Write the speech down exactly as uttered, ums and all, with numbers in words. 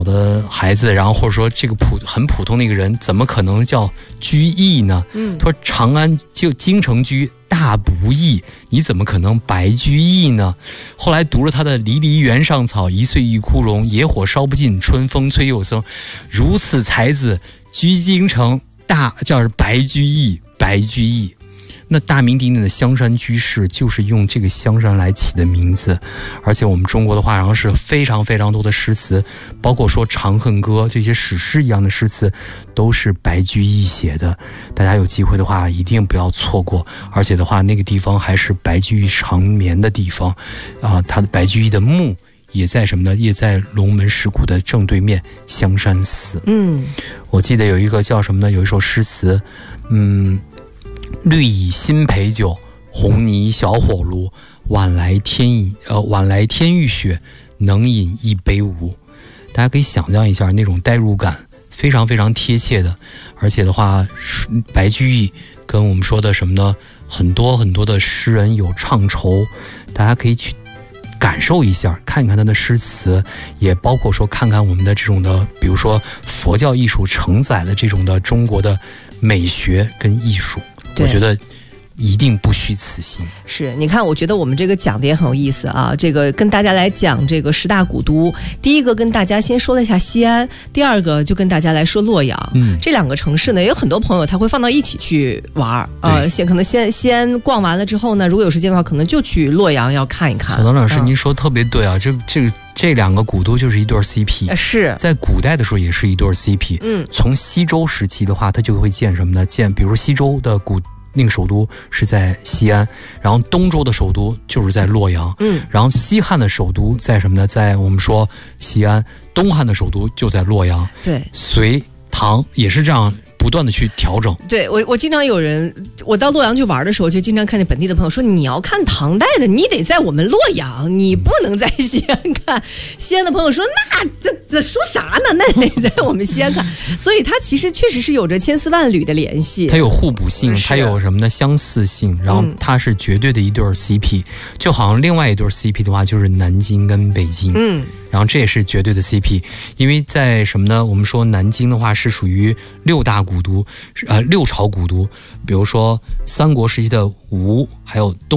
的孩子，然后或者说这个普很普通的一个人，怎么可能叫居易呢？嗯，他说长安就京城居，大不易，你怎么可能白居易呢？后来读了他的“离离原上草，一岁一枯荣。野火烧不尽，春风吹又生。如此才子居京城，大叫白居易，白居易。”那大名鼎鼎的香山居士就是用这个香山来起的名字，而且我们中国的话，然后是非常非常多的诗词，包括说《长恨歌》这些史诗一样的诗词，都是白居易写的。大家有机会的话，一定不要错过。而且的话，那个地方还是白居易长眠的地方，啊、呃，他的白居易的墓也在什么呢？也在龙门石窟的正对面香山寺。嗯，我记得有一个叫什么呢？有一首诗词，嗯。绿蚁新醅酒，红泥小火炉。晚来天已呃，晚来天欲雪，能饮一杯无。大家可以想象一下那种代入感，非常非常贴切的。而且的话，白居易跟我们说的什么呢？很多很多的诗人有唱酬，大家可以去感受一下，看一看他的诗词，也包括说看看我们的这种的，比如说佛教艺术承载的这种的中国的美学跟艺术。我觉得一定不虚此行。 是，你看，我觉得我们这个讲的也很有意思啊。这个跟大家来讲这个十大古都，第一个跟大家先说了一下西安，第二个就跟大家来说洛阳。嗯，这两个城市呢，也有很多朋友他会放到一起去玩呃，先可能先西安逛完了之后呢，如果有时间的话，可能就去洛阳要看一看。 小唐老师，嗯、您说特别对啊，这这个。这两个古都就是一对 C P， 是在古代的时候也是一对 C P。嗯，从西周时期的话，它就会建什么呢？建，比如西周的古那个首都是在西安，然后东周的首都就是在洛阳。嗯，然后西汉的首都在什么呢？在我们说西安，东汉的首都就在洛阳。 对， 隋唐也是这样。不断的去调整。 对，我我经常有人，我到洛阳去玩的时候，就经常看见本地的朋友说，你要看唐代的，你得在我们洛阳，你不能在西安看。西安的朋友说，那这这说啥呢？那得在我们西安看。所以它其实确实是有着千丝万缕的联系， 它有互补性，它有什么呢？相似性，然后它是绝对的一对 C P，、嗯、就好像另外一对 C P 的话，就是南京跟北京。嗯。然后这也是绝对的 C P， 因为在什么呢？我们说南京的话是属于六大古都，呃，六朝古都，比如说三国时期的吴，还有东。